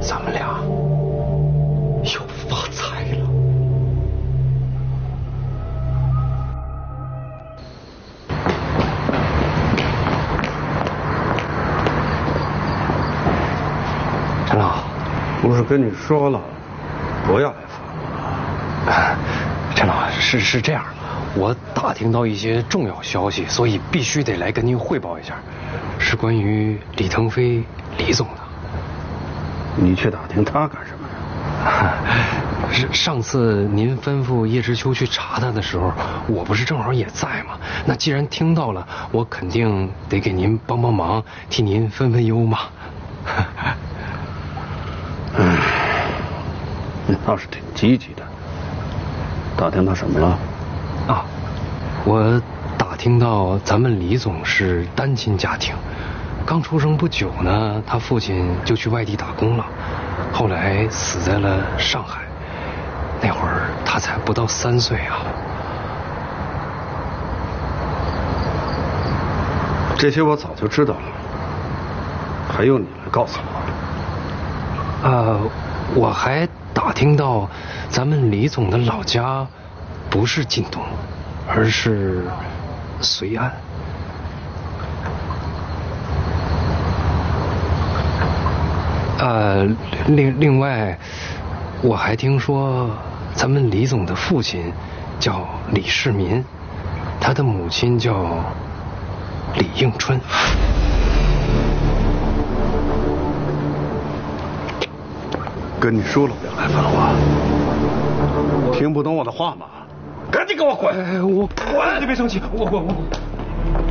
咱们俩又发财了。陈老， 不是跟你说了，不要来烦我。陈老，是这样，我打听到一些重要消息，所以必须得来跟您汇报一下，是关于李腾飞李总的。 你去打听他干什么呀？ 上次您吩咐叶知秋去查他的时候，我不是正好也在吗？那既然听到了，我肯定得给您帮帮忙，替您分分忧嘛。 你倒是挺积极的。打听到什么了？ 啊，我打听到咱们李总是单亲家庭，刚出生不久呢，他父亲就去外地打工了，后来死在了上海。那会儿他才不到3岁啊。 这些我早就知道了，还用你来告诉我？我还打听到，咱们李总的老家不是晋东，而是绥安。另外，我还听说咱们李总的父亲叫李世民，他的母亲叫李应春。 跟你说了不要来烦我，听不懂我的话吗？赶紧给我滚！ 我你别生气，我。